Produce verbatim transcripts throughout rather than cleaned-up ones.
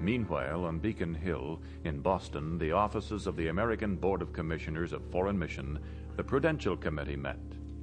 Meanwhile, on Beacon Hill, in Boston, the offices of the American Board of Commissioners of Foreign Mission, the Prudential Committee met.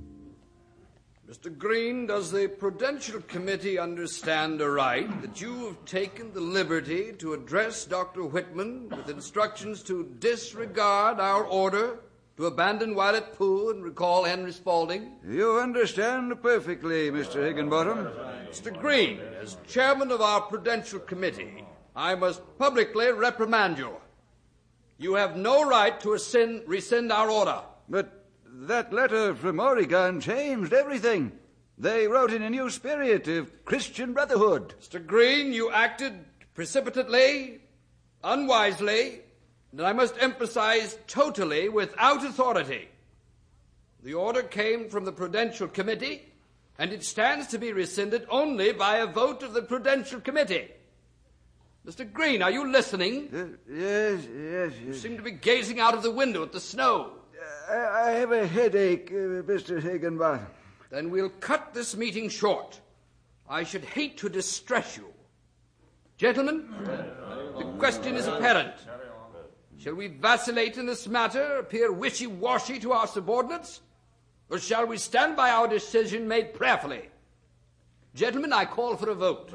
Mister Green, does the Prudential Committee understand aright that you have taken the liberty to address Doctor Whitman with instructions to disregard our order to abandon Violet Pooh and recall Henry Spaulding? You understand perfectly, Mister Higginbottom. Mister Green, as chairman of our Prudential Committee, I must publicly reprimand you. You have no right to rescind, rescind our order. But that letter from Oregon changed everything. They wrote in a new spirit of Christian brotherhood. Mister Green, you acted precipitately, unwisely, and I must emphasize totally without authority. The order came from the Prudential Committee, and it stands to be rescinded only by a vote of the Prudential Committee. Mister Green, are you listening? Uh, yes, yes, yes. You seem to be gazing out of the window at the snow. Uh, I have a headache, uh, Mister Higginbottom. Then we'll cut this meeting short. I should hate to distress you. Gentlemen, the question is apparent. Shall we vacillate in this matter, appear wishy-washy to our subordinates, or shall we stand by our decision made prayerfully? Gentlemen, I call for a vote.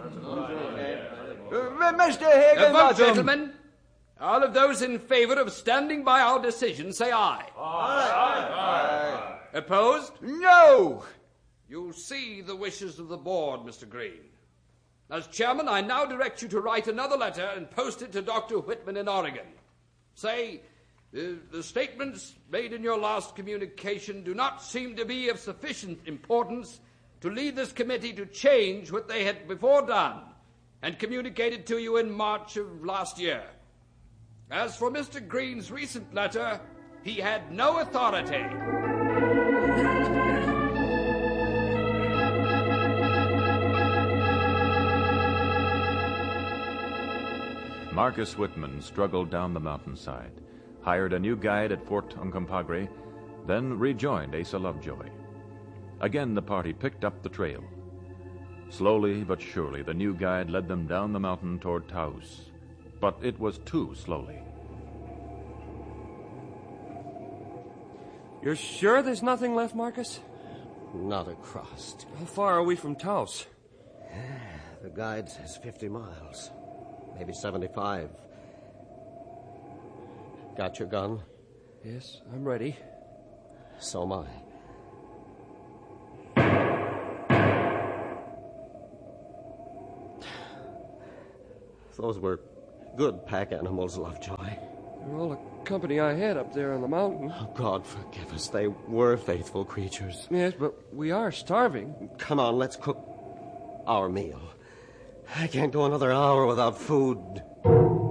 Uh, Mister Higginbottom. A vote, gentlemen. All of those in favor of standing by our decision, say aye. Aye. Aye. Aye. Opposed? No. You see the wishes of the board, Mister Green. As chairman, I now direct you to write another letter and post it to Doctor Whitman in Oregon. Say, uh, the statements made in your last communication do not seem to be of sufficient importance to lead this committee to change what they had before done and communicated to you in March of last year. As for Mister Green's recent letter, he had no authority. Marcus Whitman struggled down the mountainside, hired a new guide at Fort Uncompahgre, then rejoined Asa Lovejoy. Again the party picked up the trail. Slowly but surely the new guide led them down the mountain toward Taos, but it was too slowly. You're sure there's nothing left, Marcus? Not a crust. How far are we from Taos? The guide says fifty miles. Maybe seventy-five. Got your gun? Yes, I'm ready. So am I. Those were good pack animals, Lovejoy. They're all the company I had up there on the mountain. Oh, God forgive us. They were faithful creatures. Yes, but we are starving. Come on, let's cook our meal. I can't go another hour without food.